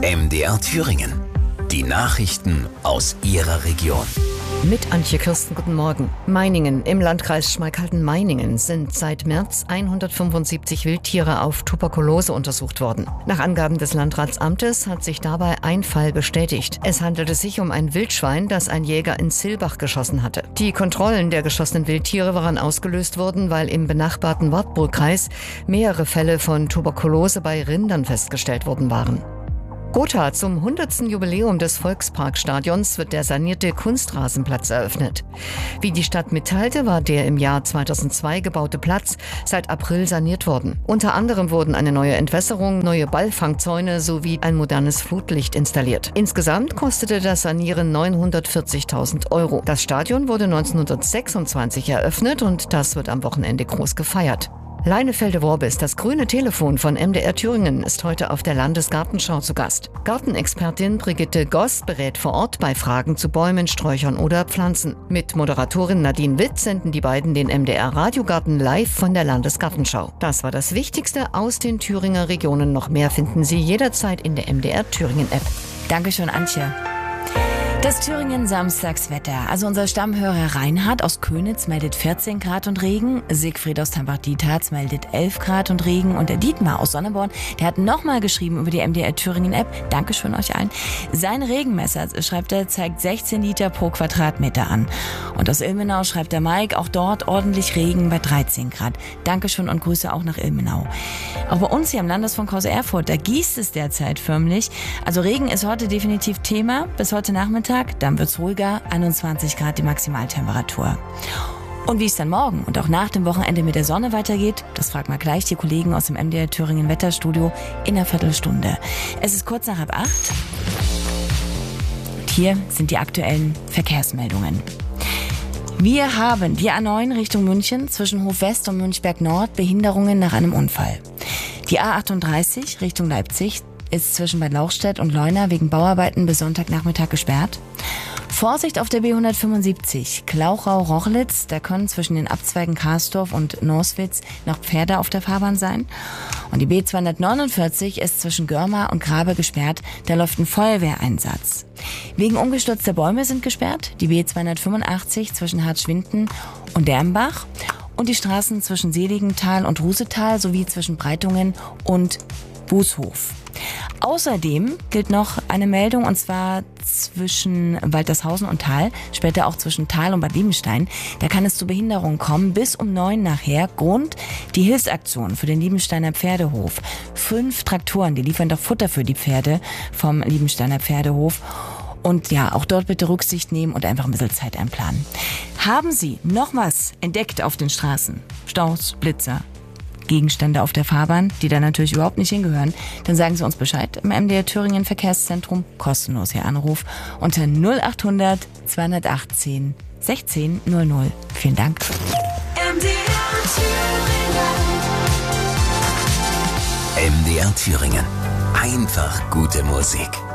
MDR Thüringen. Die Nachrichten aus Ihrer Region. Mit Antje Kirsten, guten Morgen. Meiningen im Landkreis Schmalkalden-Meiningen sind seit März 175 Wildtiere auf Tuberkulose untersucht worden. Nach Angaben des Landratsamtes hat sich dabei ein Fall bestätigt. Es handelte sich um ein Wildschwein, das ein Jäger in Zillbach geschossen hatte. Die Kontrollen der geschossenen Wildtiere waren ausgelöst worden, weil im benachbarten Wartburgkreis mehrere Fälle von Tuberkulose bei Rindern festgestellt worden waren. Gotha, zum 100. Jubiläum des Volksparkstadions wird der sanierte Kunstrasenplatz eröffnet. Wie die Stadt mitteilte, war der im Jahr 2002 gebaute Platz seit April saniert worden. Unter anderem wurden eine neue Entwässerung, neue Ballfangzäune sowie ein modernes Flutlicht installiert. Insgesamt kostete das Sanieren 940.000 €. Das Stadion wurde 1926 eröffnet und das wird am Wochenende groß gefeiert. Leinefelde-Worbis, das grüne Telefon von MDR Thüringen, ist heute auf der Landesgartenschau zu Gast. Gartenexpertin Brigitte Goss berät vor Ort bei Fragen zu Bäumen, Sträuchern oder Pflanzen. Mit Moderatorin Nadine Witt senden die beiden den MDR Radiogarten live von der Landesgartenschau. Das war das Wichtigste aus den Thüringer Regionen. Noch mehr finden Sie jederzeit in der MDR Thüringen App. Dankeschön, Antje. Das Thüringen-Samstagswetter. Also unser Stammhörer Reinhard aus Könitz meldet 14 Grad und Regen. Siegfried aus Tambach-Dietharz meldet 11 Grad und Regen. Und der Dietmar aus Sonneborn, der hat nochmal geschrieben über die MDR Thüringen-App. Dankeschön euch allen. Sein Regenmesser, schreibt er, zeigt 16 Liter pro Quadratmeter an. Und aus Ilmenau schreibt der Mike, auch dort ordentlich Regen bei 13 Grad. Dankeschön und Grüße auch nach Ilmenau. Auch bei uns hier im Landesfunkhaus Erfurt, da gießt es derzeit förmlich. Also Regen ist heute definitiv Thema. Bis heute Nachmittag. Dann wird's ruhiger, 21 Grad die Maximaltemperatur. Und wie es dann morgen und auch nach dem Wochenende mit der Sonne weitergeht, das fragt mal gleich die Kollegen aus dem MDR Thüringen Wetterstudio in einer Viertelstunde. Es ist kurz nach 7:30. Und hier sind die aktuellen Verkehrsmeldungen. Wir haben die A9 Richtung München zwischen Hof West und Münchberg Nord Behinderungen nach einem Unfall. Die A38 Richtung Leipzig ist zwischen Bad Lauchstädt und Leuna wegen Bauarbeiten bis Sonntagnachmittag gesperrt. Vorsicht auf der B175 Klauchau-Rochlitz, da können zwischen den Abzweigen Karsdorf und Norswitz noch Pferde auf der Fahrbahn sein. Und die B249 ist zwischen Görma und Grabe gesperrt, da läuft ein Feuerwehreinsatz. Wegen umgestürzter Bäume sind gesperrt die B285 zwischen Hartschwinden und Dermbach und die Straßen zwischen Seligenthal und Rusetal sowie zwischen Breitungen und Bußhof. Außerdem gilt noch eine Meldung, und zwar zwischen Waltershausen und Thal, später auch zwischen Thal und Bad Liebenstein. Da kann es zu Behinderungen kommen bis um 9 nachher. Grund die Hilfsaktion für den Liebensteiner Pferdehof. 5 Traktoren, die liefern doch Futter für die Pferde vom Liebensteiner Pferdehof. Und ja, auch dort bitte Rücksicht nehmen und einfach ein bisschen Zeit einplanen. Haben Sie noch was entdeckt auf den Straßen? Staus, Blitzer, Gegenstände auf der Fahrbahn, die da natürlich überhaupt nicht hingehören, dann sagen Sie uns Bescheid im MDR Thüringen Verkehrszentrum, kostenlos Ihr Anruf unter 0800 218 1600. Vielen Dank. MDR Thüringen. Einfach gute Musik.